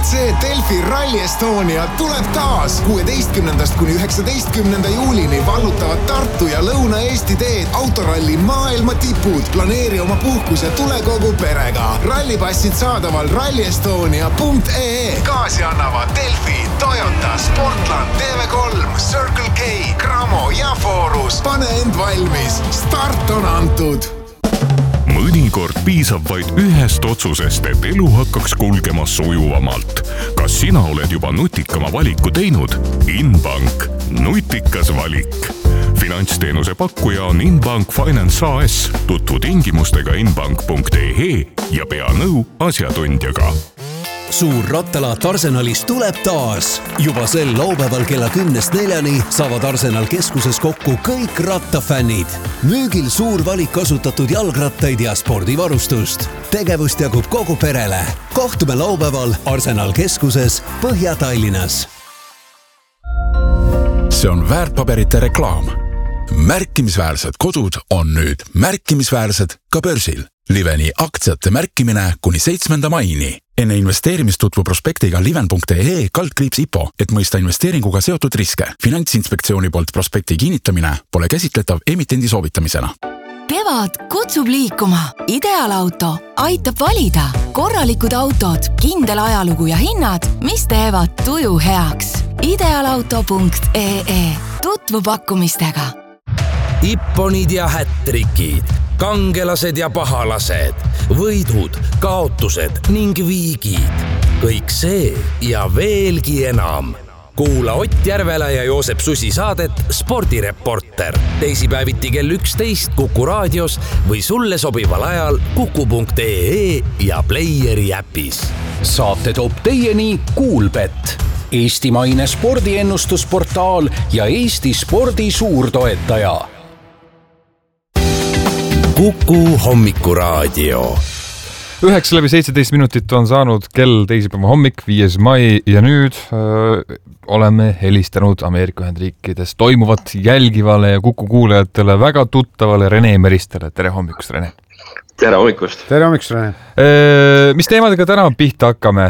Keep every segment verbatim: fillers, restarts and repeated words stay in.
W R C Delfi Rally Estonia tuleb taas. kuueteistkümnendast kuni üheksateistkümnenda juulini vallutavad Tartu ja Lõuna-Eesti teed autoralli maailma tipud. Planeeri oma puhkus ja tule kogu perega. Rallipassid saadaval rally estonia punkt ee e. Gaasi annavad Delfi, Toyota, Sportland, T V kolm, Circle K, Cramo ja Forus. Pane end valmis. Start on antud. Mõnikord piisab vaid ühest otsusest, et elu hakkaks kulgema sujuvamalt. Kas sina oled juba nutikama valiku teinud? Inbank. Nutikas valik. Finantsteenuse pakkuja on Inbank Finance A S. Tutvu tingimustega inbank punkt ee e ja pea nõu asjatundjaga. Suur rattalaat Arsenalis tuleb taas. Juba sel laupäeval kella kümnest neljani saavad Arsenal keskuses kokku kõik rattafännid. Müügil suur valik kasutatud jalgrattaid ja spordivarustust. Tegevust jagub kogu perele. Kohtume laupäeval Arsenal keskuses Põhja-Tallinnas. See on väärtpaberite reklaam. Märkimisväärsed kodud on nüüd märkimisväärsed ka börsil. Liveni aktsiate märkimine kuni seitsmenda maini. Enne investeerimist tutvu prospektiga liven punkt ee e kaldkriips I P O, et mõista investeeringuga seotud riske. Finantsinspektsiooni poolt prospekti kinnitamine pole käsitletav emitendi soovitamisena. Kevad kutsub liikuma. Ideaalauto aitab valida. Korralikud autod, kindel ajalugu ja hinnad, mis teevad tuju heaks. ideaalauto punkt ee e. Tutvu pakkumistega. Ipponid ja hättrikid, kangelased ja pahalased, võidud, kaotused ning viigid. Kõik see ja veelgi enam. Kuula Ott Järvela ja Joosep Susi saadet Spordireporter. Teisipäeviti kell üksteist Kuku raadios või sulle sobival ajal kuku punkt ee e ja Playeri äpis. Saate toob teieni Kuulbet, eestimaine spordiennustusportaal ja Eesti spordi suurtoetaja. Kuku hommikuraadio. Üheksa läbi seitseteist minutit on saanud kell teisipäeva hommik, viies mai ja nüüd öö, oleme helistanud Ameerika Ühendriikides toimuvat jälgivale ja Kuku kuulajatele väga tuttavale Rene Meristele. Tere hommikust, Rene! Tere hommikust! Tere hommikust, Rene! Öö, mis teemadega täna pihta hakkame?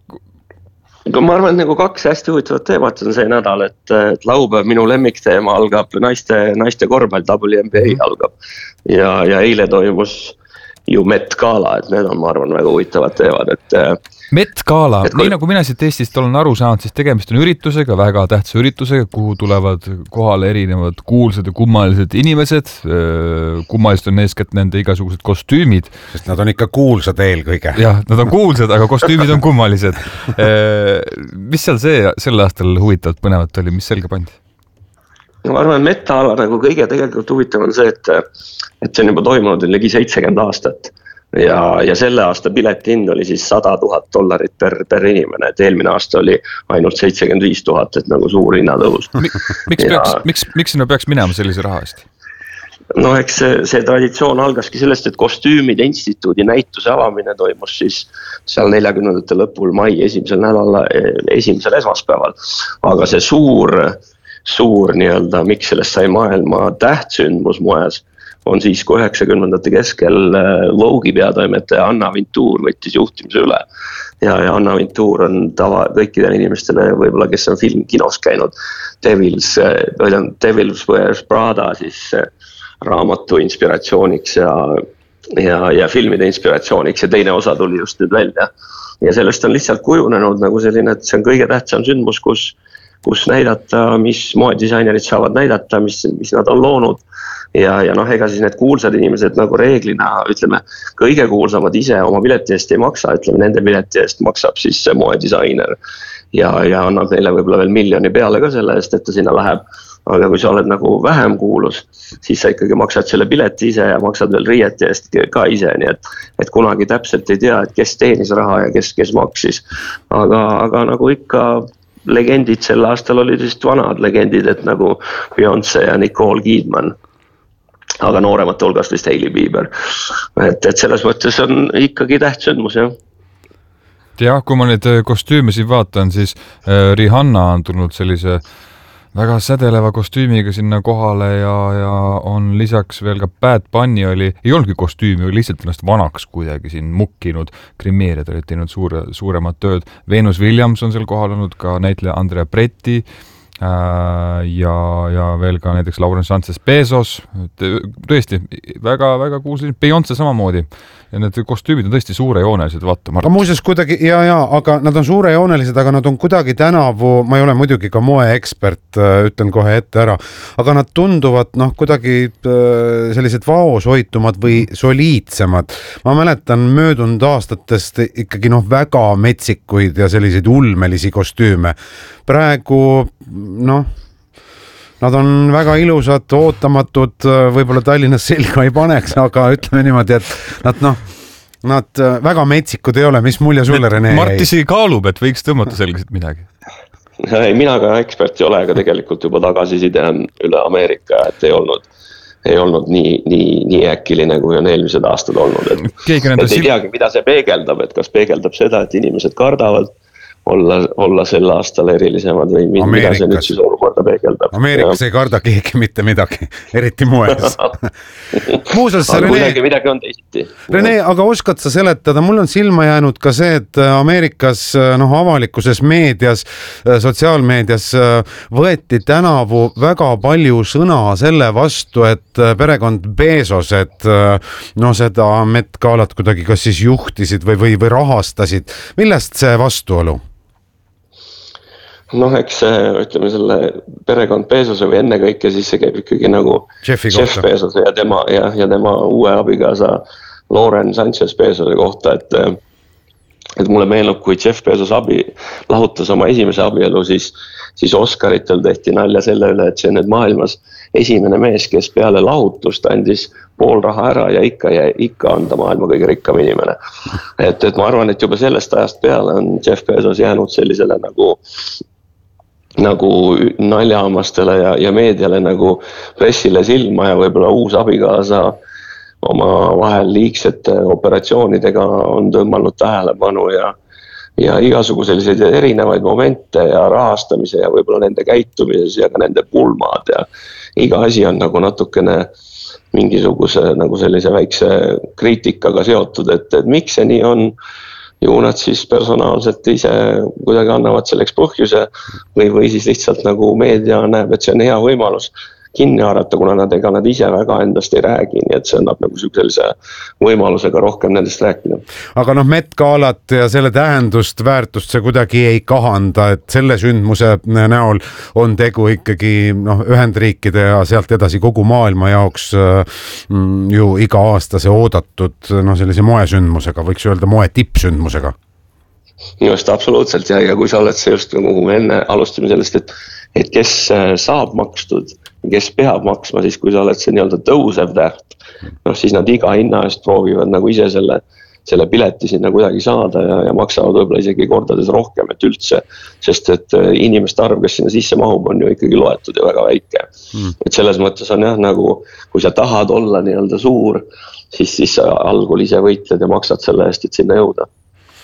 Ma arvan, et nagu kaks hästi huvitavat teemat on see nädal, et, et laupäev minu lemmikteema algab, naiste, naiste korvpall W N B A algab ja, ja eile toimus ju Met Gala, et need on, ma arvan, väga huvitavad teevad. Et, Met Gala, kui... nii nagu mina siit Eestist olen aru saanud, siis tegemist on üritusega, väga tähtsa üritusega, kuhu tulevad kohale erinevad kuulsad ja kummalised inimesed. Kummalised on eeskätt nende igasugused kostüümid. Sest nad on ikka kuulsad eelkõige. Jah, nad on kuulsad, aga kostüümid on kummalised. Mis seal see, sel aastal huvitavat põnevat oli, mis selga pandi? Ma arvan, et Met-ala nagu kõige tegelikult huvitav on see, et, et see on juba toimunud ligi seitsekümmend aastat ja, ja selle aasta pileti hind oli siis sada tuhat dollarit per, per inimene, et eelmine aasta oli ainult seitsekümmend viis tuhat, et nagu suur hinnatõus. Miks, ja... peaks, miks, miks sinna peaks minema sellise raha eest? No eks see, see traditsioon algaski sellest, et kostüümide instituudi näituse avamine toimus siis seal neljakümnendate lõpul mai esimesel nädala, esimesel esmaspäeval, aga see suur suur nii-öelda, miks sellest sai maailma tähtsündmus moes, on siis, kui üheksakümnendate keskel Vogue'i peatoimetaja Anna Wintour võttis juhtimise üle. Ja, ja Anna Wintour on tava kõikidele inimestele, võib-olla kes on film kinos käinud, Devil's, Devil's Wears Prada siis raamatu inspiratsiooniks ja, ja, ja filmide inspiratsiooniks ja teine osa tuli just nüüd välja. Ja sellest on lihtsalt kujunenud nagu selline, et see on kõige tähtsam sündmus, kus kus näidata, mis moedisainerid saavad näidata, mis, mis nad on loonud. Ja, ja noh, ega siis need kuulsad inimesed nagu reeglina, ütleme, kõige kuulsamad ise oma pileti eest ei maksa, ütleme, nende pileti eest maksab siis see moedisainer ja, ja annab neile võib-olla veel miljoni peale ka selle eest, et ta sinna läheb. Aga kui sa oled nagu vähem kuulus, siis sa ikkagi maksad selle pileti ise ja maksad veel riieti eest ka ise, nii et, et kunagi täpselt ei tea, et kes teenis raha ja kes, kes maksis. Aga, aga nagu ikka legendid sel aastal olid vist vanad legendid, et nagu Beyoncé ja Nicole Kidman, aga nooremate hulgast vist Hailey Bieber. Et, et selles mõttes on ikkagi tähtsündmus, jah. Jah, kui ma neid kostüüme siin vaatan, siis Rihanna on tulnud sellise väga sädeleva kostüümiga sinna kohale ja, ja on lisaks veel ka Bad Bunny oli, ei olnudki kostüümi, oli lihtsalt ennast vanaks kuidagi siin mukkinud, grimeerijad olid teinud suure, suuremat tööd. Venus Williams on seal kohal olnud, ka näitleja Andrea Bretti äh, ja, ja veel ka näiteks Lauren Sanchez Bezos, tõesti väga, väga kuulsin, Beyoncé samamoodi. Ja need kostüümid on tõesti suurejoonelised, vaata Mart. Aga muuseas kuidagi, ja, ja, aga nad on suurejoonelised, aga nad on kuidagi tänavu, ma ei ole muidugi ka moeekspert, ütlen kohe ette ära, aga nad tunduvad noh, kuidagi sellised vaoshoitumad või soliidsemad. Ma mäletan möödunud aastatest ikkagi noh, väga metsikuid ja selliseid ulmelisi kostüüme. Praegu noh, nad on väga ilusad, ootamatud, võib-olla Tallinnas selga ei paneks, aga ütleme niimoodi, et nad noh, nad väga metsikud ei ole, mis mulje sulle, Rene? Martis ei kaalub, et võiks tõmmata selgiselt midagi. Ei, mina ka ekspert ei ole, aga tegelikult juba tagasiside on üle Ameerika, et ei olnud, ei olnud nii, nii, nii äkiline, kui on eelmised aastad olnud. Et, et ei sil... teagi, mida see peegeldab, et kas peegeldab seda, et inimesed kardavad olla, olla sel aastal erilisemad või mida see nüüd siis olukorda peegeldab. Ameerikas ja. Ei karda keegi mitte midagi, eriti moes. Muuseas, Rene, midagi, midagi on teisiti. Rene, aga oskad sa seletada, mul on silma jäänud ka see, et Ameerikas noh, avalikuses meedias, sotsiaalmeedias võeti tänavu väga palju sõna selle vastu, et perekond Bezos, et no seda Met Galat kuidagi kas siis juhtisid või, või, või rahastasid. Millest see vastuolu? Noh, eks ütleme selle perekond Bezose või enne kõike, siis see käib ikkagi nagu Jeff Bezose ja tema, ja, ja tema uue abigaasa Lauren Sanchez Bezose kohta, et, et mulle meenub, kui Jeff Bezos abi, lahutas oma esimese abielu, siis, siis Oscaritel tehti nalja selle üle, et see on nüüd maailmas esimene mees, kes peale lahutust andis pool raha ära ja ikka, ja ikka on ta maailma kõige rikkam inimene. Et, et ma arvan, et juba sellest ajast peale on Jeff Bezos jäänud sellisele nagu nagu naljaamastele ja, ja meediale nagu pressile silma ja võib-olla uus abigaasa oma vahel liigsete operatsioonidega on tõmmanud tähelepanu ja, ja igasugu selliseid erinevaid momente ja rahastamise ja võib-olla nende käitumises ja ka nende pulmad ja iga asi on nagu natukene mingisuguse nagu sellise väikse kriitikaga seotud, et, et miks see nii on, ju nad siis personaalselt ise kuidagi annavad selleks põhjuse või, või siis lihtsalt nagu meedia näeb, et see on hea võimalus kinni haarata, kuna nad ega nad ise väga endast ei räägi, nii et see annab nagu sellise võimalusega rohkem nendest rääkida. Aga noh, Met Galat ja selle tähendust, väärtust see kuidagi ei kahanda, et selle sündmuse näol on tegu ikkagi noh, Ühendriikide ja sealt edasi kogu maailma jaoks mm, ju iga aastase oodatud noh, sellise moesündmusega, võiks öelda moe tippsündmusega. Just, absoluutselt ja, ja kui sa oled see just nagu me enne alustame sellest, et et kes saab makstud, kes peab maksma, siis kui sa oled see nii-öelda tõusev täht, noh siis nad iga hinna eest proovivad nagu ise selle, selle pileti sinna kuidagi saada ja, ja maksavad võib-olla isegi kordades rohkem, et üldse, sest et inimeste arv, kes sinna sisse mahub, on ju ikkagi loetud ja väga väike. Mm. Et selles mõttes on jah, nagu kui sa tahad olla nii-öelda suur, siis, siis sa algul ise võitled ja maksad selle eest, et sinna jõuda.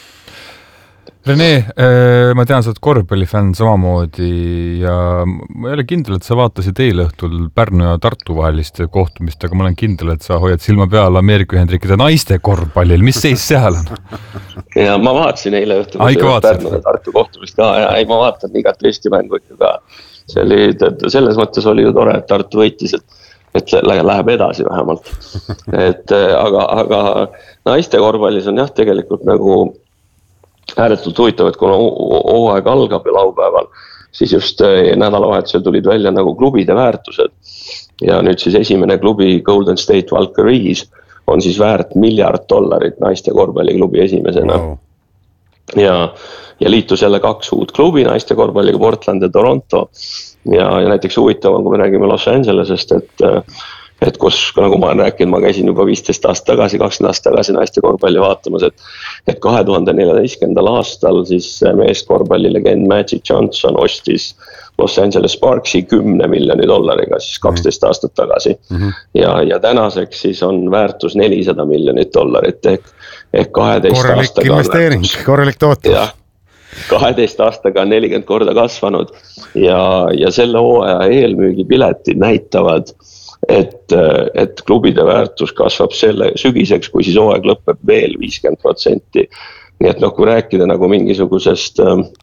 Rene, ma tean, sa oled korvpallifänn samamoodi ja ma ei ole kindel, et sa vaatasid eile õhtul Pärnu ja Tartu vahelist kohtumist, aga ma olen kindel, et sa hoiad silma peal Ameerika Ühendriikide naiste korvpallil. Mis seis seal on? Ja ma vaatasin eile õhtul Pärnu ja Tartu kohtumist ka ja ei, ma vaatan igat Eesti mängu ikka ka. See oli, selles mõttes oli ju tore, et Tartu võitis, et, et läheb edasi vähemalt. Et, aga, aga naiste korvpallis on jah tegelikult nagu ääretult huvitav, et kui hooaeg algab ja laupäeval, siis just nädalavahetusel tulid välja nagu klubide väärtused. Ja nüüd siis esimene klubi Golden State Valkyries on siis väärt miljard dollarit naiste korvpalliklubi esimesena. Wow. Ja, ja liitus jälle kaks uut klubi naiste korvpalliga, Portland ja Toronto. Ja, ja näiteks huvitav on, kui me räägime Los Angelesest, et et kus, nagu ma olen rääkinud, ma käisin juba viisteist aastat tagasi, kakskümmend aastat tagasi naiste korvpalli vaatamas, et, et kahe tuhande neljateistkümnendal aastal siis meest korvpallilegend Magic Johnson ostis Los Angeles Sparksi kümne miljoni dollariga siis kaksteist aastat tagasi. Mm-hmm. Ja, ja tänaseks siis on väärtus nelisada miljonit dollarit ehk, ehk kaheteist korralik aastaga. Investeering, korralik tootlus. Ja, kaheteist aastaga on nelikümmend korda kasvanud ja, ja selle hooaja eelmüügipiletid näitavad, et, et klubide väärtus kasvab selle sügiseks, kui siis hooaeg lõpeb veel viiskümmend protsenti. Nii et noh, kui rääkida nagu mingisugusest,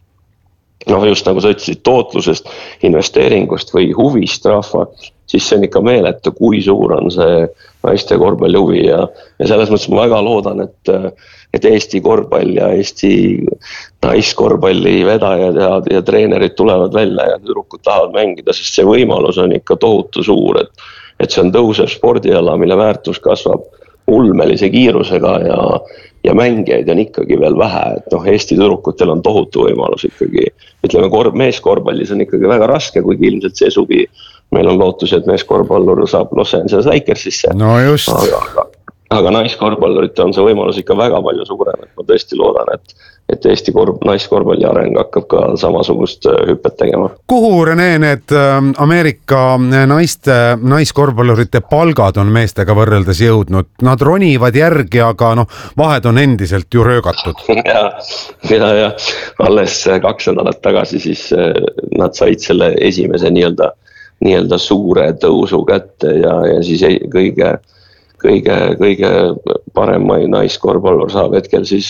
noh just nagu sa ütlesid, tootlusest, investeeringust või huvist rahva, siis see on ikka meeletu, kui suur on see naiste korvpalli huvi ja, ja selles mõttes ma väga loodan, et, et Eesti korvpall ja Eesti naiskorvpalli vedajad ja, ja treenerid tulevad välja ja tüdrukud tahavad mängida, sest see võimalus on ikka tohutu suur, et, et see on tõusev spordiala, mille väärtus kasvab ulmelise kiirusega ja, ja mängijaid on ikkagi veel vähe, et noh, Eesti tüdrukutel on tohutu võimalus ikkagi, ütleme, korv, meeskorvpallis on ikkagi väga raske, kuigi ilmselt see suvi meil on lootus, et meeskorvpallur saab Los Angeles Lakersisse. No just. Aga, aga, aga naiskorvpallurite on see võimalus ikka väga palju suurem, et ma tõesti loodan, et, et Eesti korv, naiskorvpalli areng hakkab ka samasugust hüppet tegema. Kuhu, Rene, need Ameerika naiste, naiskorvpallurite palgad on meestega võrreldes jõudnud? Nad ronivad järgi, aga noh, vahed on endiselt ju röögatud. ja, ja, ja alles kaks nädalat tagasi siis nad said selle esimese nii-öelda nii-öelda suure tõusu kätte ja, ja siis ei, kõige, kõige, kõige parem naiskorvpallur saab hetkel siis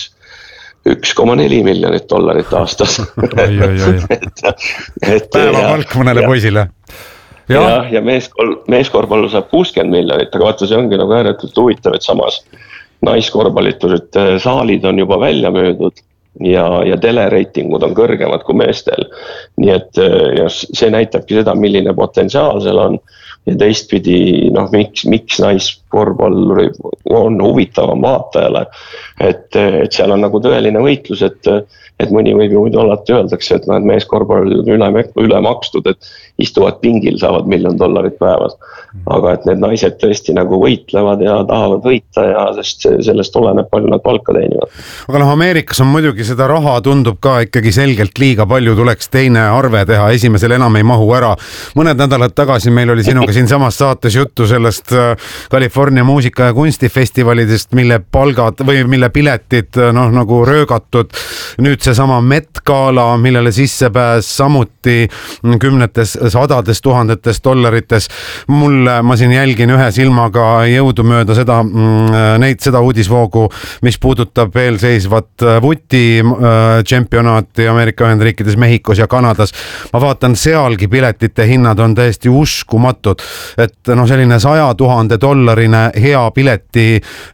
üks koma neli miljonit dollarit aastas. Oi, oi, oi. et, et, päevapalk mõnele ja, poisile. Ja, ja, ja meeskor, meeskorvpallur saab kuuskümmend miljonit, aga vaata, see ongi nagu ääretult huvitav, et samas naiskorvpallitused saalid on juba välja möödud. Ja, ja telereitingud on kõrgemad kui meestel. Nii et ja see näitabki seda, milline potentsiaal seal on ja teistpidi, noh, miks, miks naiskorvpalluri on huvitavam vaatajale, et, et seal on nagu tõeline võitlus, et, et mõni võib ju muidu alati öeldakse, et, no, et meeskorvpallur on üle, üle makstud, et istuvad pingil, saavad miljon dollarit päevas. Aga et need naised tõesti nagu võitlevad ja tahavad võita ja sest sellest oleneb palju nad palka teenivad. Aga noh, Ameerikas on muidugi seda raha tundub ka ikkagi selgelt liiga palju, tuleks teine arve teha, esimesel enam ei mahu ära. Mõned nädalad tagasi meil oli sinuga siin samas saates juttu sellest California muusika- ja kunstifestivalidest, mille palgad või mille piletid noh, nagu röögatud. Nüüd see sama Met Gala, millele sissepääs samuti kümnetes, sadades tuhandetes dollarites. Mul ma siin jälgin ühe silmaga jõudu mööda seda, neid, seda uudisvoogu, mis puudutab eelseisvat vuti tšempionaati Ameerika Ühendriikides, Mehhikos ja Kanadas. Ma vaatan, sealgi piletite hinnad on täiesti uskumatud, et noh, selline saja tuhande dollarine hea pileti,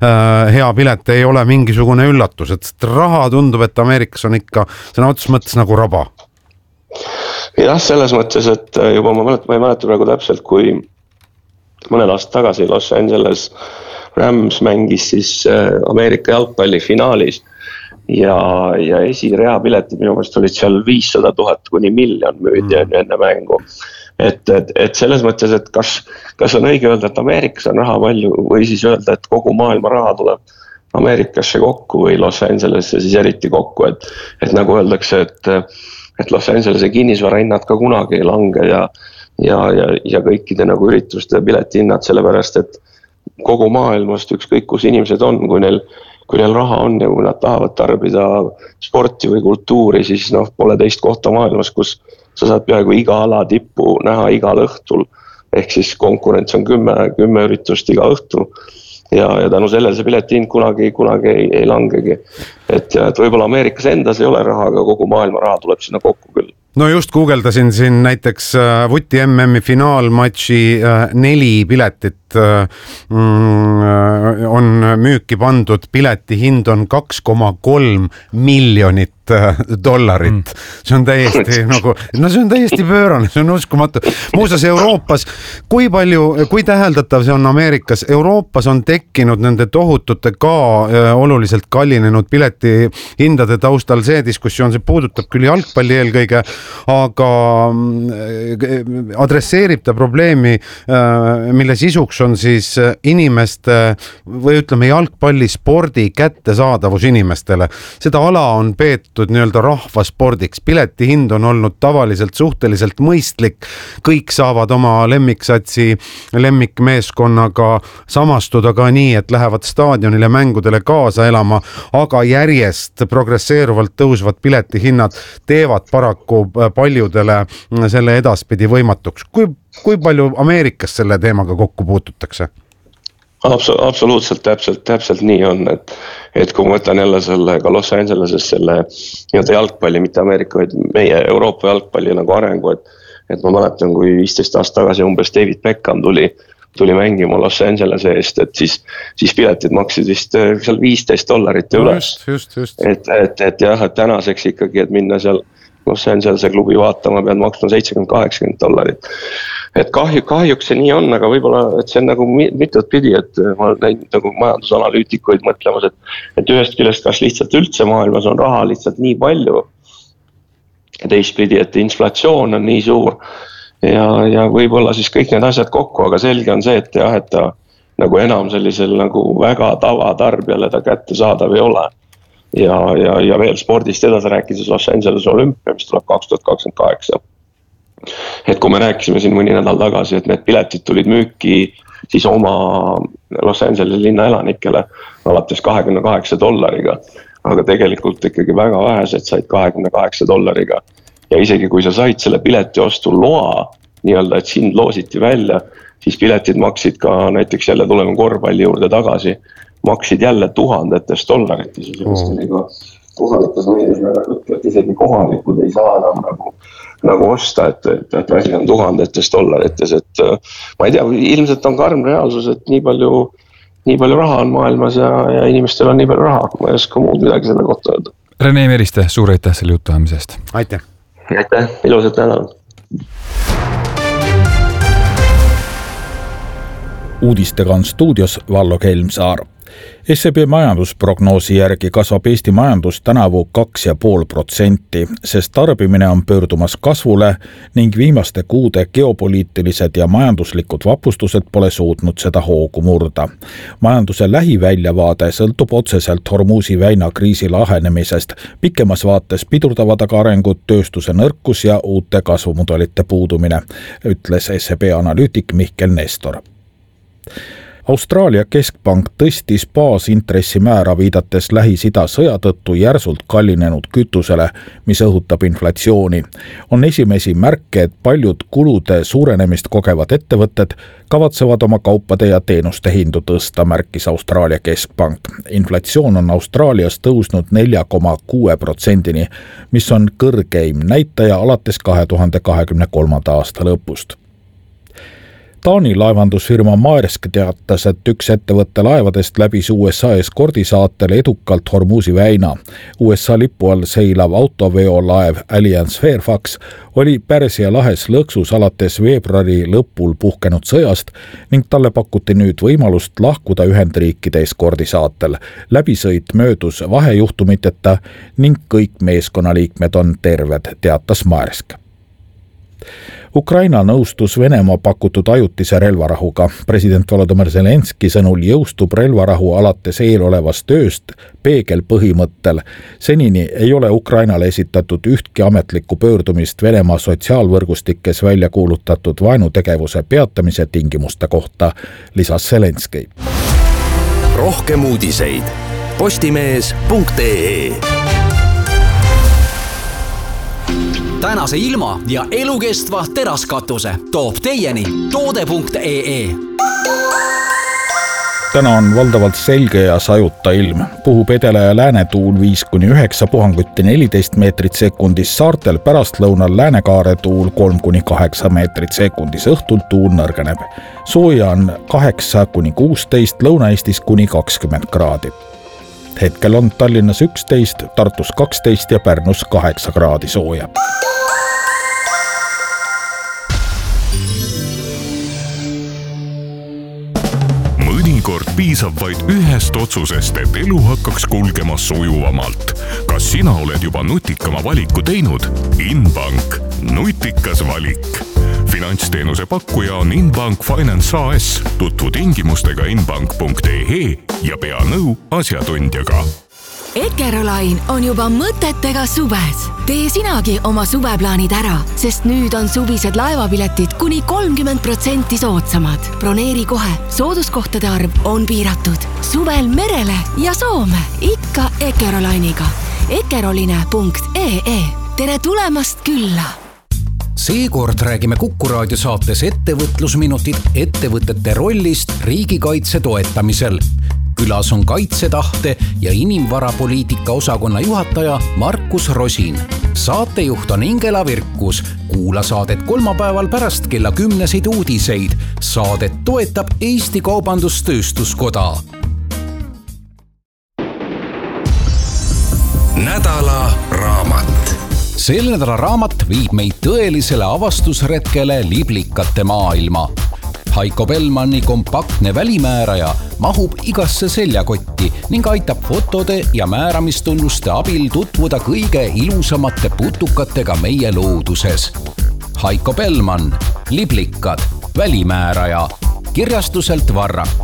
hea pilet ei ole mingisugune üllatus, et raha tundub, et Ameerikas on ikka sõna otseses mõttes nagu raba. jah, selles mõttes, et juba ma mäletan, ma ei mäleta praegu täpselt, kui mõned aastad tagasi Los Angeles Rams mängis siis Ameerika jalgpalli finaalis ja, ja esirea piletid minu meelest olid seal viissada tuhat kuni miljon müüdi mm. enne mängu. Et, et, et selles mõttes, et kas, kas on õige öelda, et Ameerikas on raha palju või siis öelda, et kogu maailma raha tuleb Ameerikasse kokku või Los Angelesse siis eriti kokku, et, et nagu öeldakse, et, et Los Angelese kinnisvara hinnad ka kunagi ei lange ja Ja, ja, ja kõikide nagu ürituste piletihinnad, sellepärast, et kogu maailmast ükskõik kus inimesed on, kui neil, kui neil raha on ja kui nad tahavad tarbida sporti või kultuuri, siis noh, pole teist kohta maailmas, kus sa saad peaaegu iga ala tippu näha igal õhtul. Ehk siis konkurents on kümme, kümme üritust iga õhtu ja, ja tänu sellele see piletihind kunagi, kunagi ei, ei langegi. Et, et võib-olla Ameerikas endas ei ole raha, aga kogu maailma raha tuleb sinna kokku küll. No just guugeldasin siin näiteks vuti M M-i finaalmatši neli piletit on müüki pandud, pileti hind on kaks koma kolm miljonit dollarit. See on täiesti nagu, no see on täiesti pöörane, see on uskumatu. Muuseas Euroopas, kui palju, kui täheldatav see on Ameerikas, Euroopas on tekkinud nende tohutute ka oluliselt kallinenud pileti hindade taustal see diskussioon, see puudutab küll jalgpalli eelkõige, aga adresseerib ta probleemi, mille sisuks on siis inimeste või ütleme jalgpallispordi kättesaadavus inimestele. Seda ala on peetud nii-öelda rahvaspordiks. Pileti hind on olnud tavaliselt suhteliselt mõistlik. Kõik saavad oma lemmiksatsi lemmikmeeskonnaga samastuda ka nii, et lähevad staadionile mängudele kaasa elama, aga järjest progresseeruvalt tõusvad piletihinnad teevad paraku paljudele selle edaspidi võimatuks. Kui, kui palju Ameerikas selle teemaga kokku puututakse? Absoluutselt täpselt, täpselt nii on, et, et kui ma võtan jälle selle ka Los Angeleses selle nii-öelda jalgpalli, mitte Ameerika, vaid meie Euroopa jalgpalli nagu arengu, et, et ma mäletan, kui viisteist aasta tagasi umbes David Beckham tuli tuli mängima Los Angelese eest, et siis, siis piletid maksid vist seal viisteist dollarit ja üles. Just, just, just. Et, et, et jah, et tänaseks ikkagi, et minna seal Los Angelese klubi vaatama, pead maksma seitsekümmend kaheksakümmend dollarit. Et kahju, kahjuks see nii on, aga võib-olla, et see on nagu mitut pidi, et ma olen näinud nagu majandusanalüütikuid mõtlemas, et, et ühest küljest kas lihtsalt üldse maailmas on raha lihtsalt nii palju ja teist pidi, et inflatsioon on nii suur ja, ja võib-olla siis kõik need asjad kokku, aga selge on see, et jah, et ta nagu enam sellisel nagu väga tavatarbijale ta kätte saadav ei ole. Ja, ja, ja veel spordist edasi rääkides Los Angeles olümpia, mis tuleb kaks tuhat kakskümmend kaheksa. Et kui me rääkisime siin mõni nädal tagasi, et need piletid tulid müüki siis oma Los Angeles linna elanikele alates kahekümne kaheksa dollariga, aga tegelikult ikkagi väga vähesed said kahekümne kaheksa dollariga. Ja isegi kui sa said selle pileti ostu loa, nii-öelda, et sind loositi välja, siis piletid maksid ka näiteks jälle tulema korvpalli juurde tagasi, maksid jälle tuhandetes dollarites ja sellest oli ka kohalikus meedias väga juttu, et isegi kohalikud ei saa enam nagu, nagu osta, et, et, et asi on tuhandetes dollarites, et ma ei tea, ilmselt on karm reaalsus, et nii palju, nii palju raha on maailmas ja, ja inimestel on nii palju raha, ma ei oska muud midagi selle kohta öelda. Rene Meriste, suur aitäh selle juttu ajamisest. Aitäh. Aitäh, ilusat nädalat. Uudistega on stuudios Vallo Kelmsaar. S E B majandusprognoosi järgi kasvab Eesti majandus tänavu kaks ja pool protsenti, sest tarbimine on pöördumas kasvule ning viimaste kuude geopoliitilised ja majanduslikud vapustused pole suutnud seda hoogu murda. Majanduse lähiväljavaade sõltub otseselt Hormuzi väina kriisi lahenemisest. Pikemas vaates pidurdavad aga arengut tööstuse nõrkus ja uute kasvumudelite puudumine, ütles S E B analüütik Mihkel Nestor. Austraalia keskpank tõstis baasintressimäära viidates Lähis-Ida sõja tõttu järsult kallinenud kütusele, mis õhutab inflatsiooni. On esimesi märke, et paljud kulude suurenemist kogevad ettevõtted kavatsevad oma kaupade ja teenuste hindu tõsta, märkis Austraalia keskpank. Inflatsioon on Austraalias tõusnud nelja koma kuue protsendini, mis on kõrgeim näitaja alates kahe tuhande kahekümne kolmanda aasta lõpust. Taani laevandusfirma Maersk teatas, et üks ettevõtte laevadest läbis U S A eskordisaatel edukalt Hormuzi väina. U S A lipu all seilav autoveolaev Alliance Fairfax oli Pärsia lahes lõksus alates veebruari lõpul puhkenud sõjast ning talle pakuti nüüd võimalust lahkuda Ühendriikide eskordisaatel. Läbisõit möödus vahejuhtumiteta ning kõik meeskonnaliikmed on terved, teatas Maersk. Ukraina nõustus Venemaa pakutud ajutise relvarahuga. President Volodymyr Zelenski sõnul jõustub relvarahu alates eelolevast tööst peegelpõhimõttel. Senini ei ole Ukrainale esitatud ühtki ametlikku pöördumist Venemaa sotsiaalvõrgustikes välja kuulutatud vaenutegevuse peatamise tingimuste kohta, lisas Zelenski. Rohkem uudiseid postimees punkt ee. Tänase ilma ja elukestva teraskatuse toob teieni toode punkt ee. Täna on valdavalt selge ja sajuta ilm. Puhub edela ja lääne tuul viis kuni üheksa, puhanguti neliteist meetrit sekundis, saartel pärastlõunal läänekaare tuul kolm kuni kaheksa meetrit sekundis, õhtul tuul nõrgeneb. Sooja on kaheksa kuni kuusteist, Lõuna-Eestis kuni kakskümmend kraadi. Hetkel on Tallinnas üksteist, Tartus kaksteist ja Pärnus kaheksa kraadi sooja. Mõnikord piisab vaid ühest otsusest, et elu hakkaks kulgema sujuvamalt. Kas sina oled juba nutikama valiku teinud? Inbank. Nutikas valik. finantsteenuse pakkuja on Inbank Finance A S. Tutvu tingimustega inbank punkt e e ja pea nõu asjatundjaga. Eckerolain on juba mõtetega suves. Tee sinagi oma suveplaanid ära, sest nüüd on suvised laevapiletid kuni kolmkümmend protsenti soodsamad. Broneeri kohe, sooduskohtade arv on piiratud. Suvel merele ja Soome, ikka Eckerolainiga. Eckeroline punkt e e. Tere tulemast külla! Seekord räägime Kuku raadio saates ettevõtlusminutid ettevõtete rollist riigikaitse toetamisel. Külas on kaitsetahte ja inimvarapoliitika osakonna juhataja Markus Rosin. Saatejuht on Ingela Virkus. Kuula saadet kolmapäeval pärast kella kümneseid uudiseid. Saadet toetab Eesti Kaubandus-Tööstuskoda. Nädala raamat. Sel nädala raamat viib meid tõelisele avastusretkele liblikate maailma. Haiko Bellmanni kompaktne välimääraja mahub igasse seljakotti ning aitab fotode ja määramistunnuste abil tutvuda kõige ilusamate putukatega meie looduses. Haiko Bellmann, liblikad, välimääraja, kirjastuselt Varrak.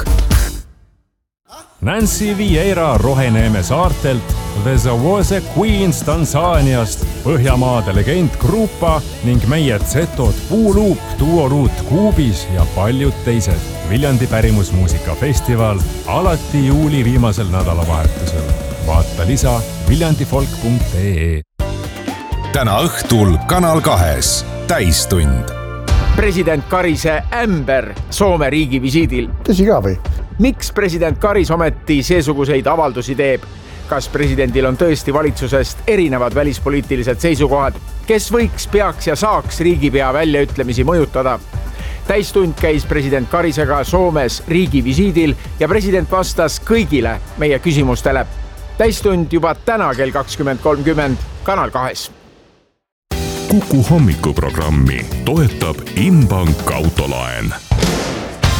Nancy Vieira Roheneeme saartelt, The Zawose Queens Tansaaniast, Põhjamaade legend Grupa ning meie Zetod Puuluup, Duoruut Kuubis ja paljud teised. Viljandi pärimusmuusikafestival alati juuli viimasel nädalavahetusel. Vaata lisa viljandifolk punkt e e. Täna õhtul Kanal kahes täistund. President Karise ämber Soome riigi visiidil. Tõsi ka või? Miks president Karis ometi seesuguseid avaldusi teeb? Kas presidendil on tõesti valitsusest erinevad välispoliitilised seisukohad? Kes võiks, peaks ja saaks riigipea väljaütlemisi mõjutada? Täistund käis president Karisega Soomes riigi visiidil ja president vastas kõigile meie küsimustele. Täistund juba täna kell kakskümmend kolmkümmend Kanal kahes. Kuku hommikuprogrammi toetab Inbank autolaen.